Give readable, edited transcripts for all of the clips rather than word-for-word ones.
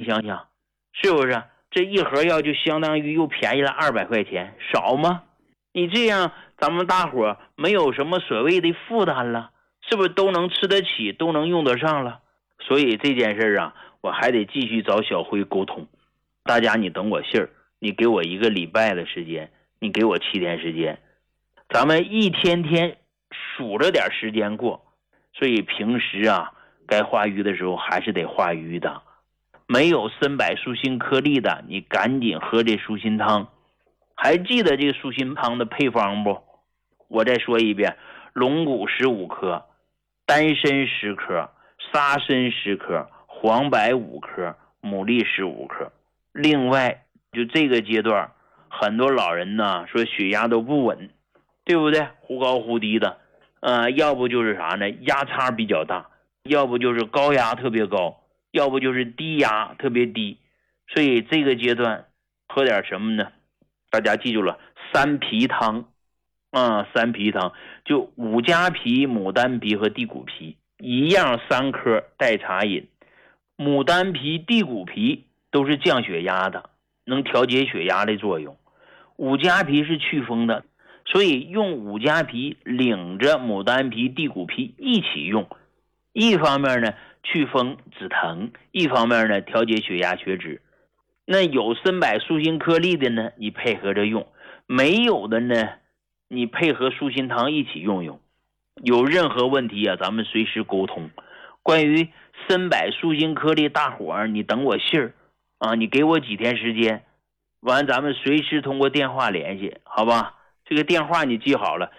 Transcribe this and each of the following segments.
想想，是不是？这一盒药就相当于又便宜了200块钱，少吗？你这样咱们大伙没有什么所谓的负担了，是不是都能吃得起，都能用得上了？所以这件事啊，我还得继续找小辉沟通。大家你等我信儿，你给我1个礼拜的时间，你给我7天时间，咱们一天天数着点时间过。所以平时啊，该化瘀的时候还是得化瘀的。没有参柏舒心颗粒的，你赶紧喝这舒心汤。还记得这个舒心汤的配方不？我再说一遍：龙骨15克，丹参10克，沙参10克，黄柏5克，牡蛎15克。另外就这个阶段，很多老人呢说血压都不稳，对不对？忽高忽低的，要不就是啥呢？压差比较大，要不就是高压特别高，要不就是低压特别低。所以这个阶段喝点什么呢？大家记住了，三皮汤三皮汤就五加皮、牡丹皮和地骨皮一样3颗代茶饮。牡丹皮、地骨皮都是降血压的，能调节血压的作用。五加皮是祛风的，所以用五加皮领着牡丹皮、地骨皮一起用，一方面呢祛风止疼，一方面呢调节血压血脂。那有参柏舒心颗粒的呢，你配合着用；没有的呢，你配合舒心汤一起用用。有任何问题啊，咱们随时沟通。关于参柏舒心颗粒，大伙儿你等我信儿啊，你给我几天时间，完咱们随时通过电话联系，好吧？这个电话你记好了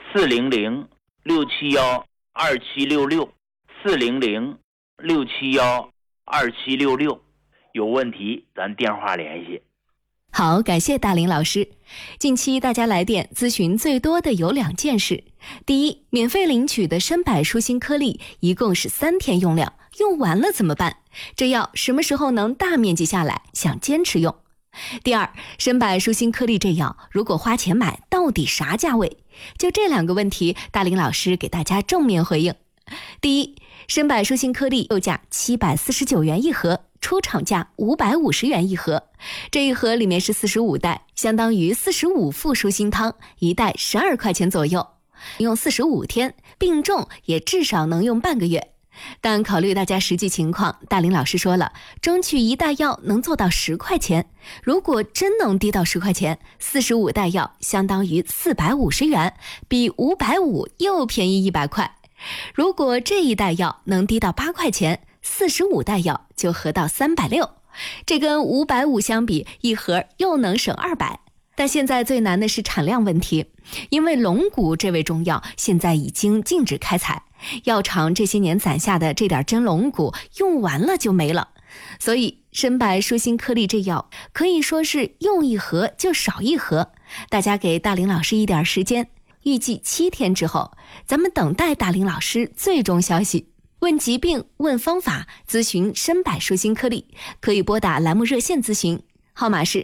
，400-671-2766，400-671-2766，有问题咱电话联系。 好，感谢大林老师。近期大家来电咨询最多的有2件事。第一，免费领取的参柏舒心颗粒一共是3天用量，用完了怎么办？这药什么时候能大面积下来？想坚持用。第二，参柏舒心颗粒这药如果花钱买，到底啥价位？就这2个问题，大林老师给大家正面回应。第一，参柏舒心颗粒售价749元一盒，出厂价550元一盒，这一盒里面是45袋，相当于45副舒心汤，一袋12块钱左右，用45天，病重也至少能用半个月。但考虑大家实际情况，大林老师说了，争取一袋药能做到10块钱。如果真能低到10块钱，45袋药相当于450元，比550又便宜100块。如果这一袋药能低到8块钱，45袋药就合到360，这跟550相比，一盒又能省200。但现在最难的是产量问题，因为龙骨这味中药现在已经禁止开采，药厂这些年攒下的这点真龙骨用完了就没了，所以参柏舒心颗粒这药可以说是用一盒就少一盒。大家给大林老师一点时间，预计7天之后，咱们等待大林老师最终消息。问疾病、问方法、咨询参柏舒心颗粒，可以拨打栏目热线咨询，号码是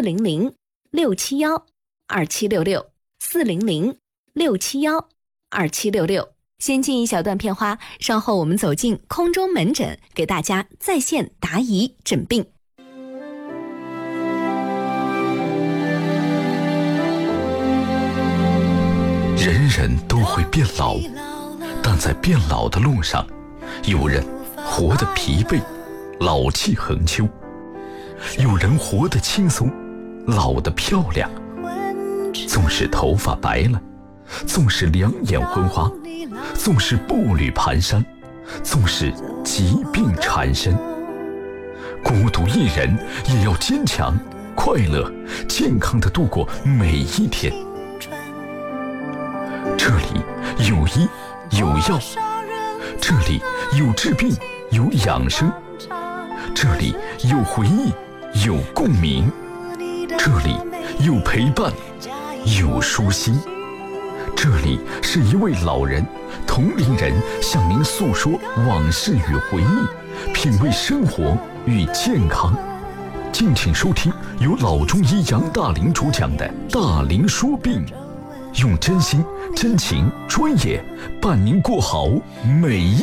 400-671-2766，400-671-2766。先进一小段片花，稍后我们走进空中门诊，给大家在线答疑诊病。 人人都会变老，但在变老的路上，有人活得疲惫，老气横秋；有人活得轻松，老得漂亮。纵使头发白了，纵使两眼昏花，纵使步履蹒跚，纵使疾病缠身，孤独一人也要坚强、快乐、健康地度过每一天。这里有医有药，这里有治病有养生，这里有回忆有共鸣，这里有陪伴有舒心。这里是一位老人同龄人向您诉说往事与回忆，品味生活与健康。敬请收听由老中医杨大林主讲的大林说病，用真心、真情、专业伴您过好每一